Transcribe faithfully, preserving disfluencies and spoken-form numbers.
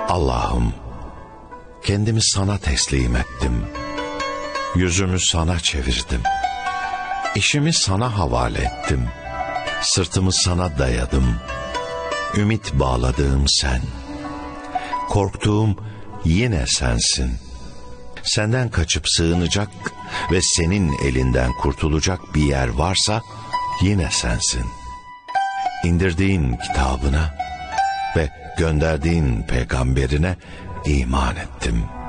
Allah'ım, kendimi sana teslim ettim. Yüzümü sana çevirdim. İşimi sana havale ettim. Sırtımı sana dayadım. Ümit bağladığım sen. Korktuğum yine sensin. Senden kaçıp sığınacak ve senin elinden kurtulacak bir yer varsa yine sensin. İndirdiğin kitabına ve gönderdiğin peygamberine iman ettim.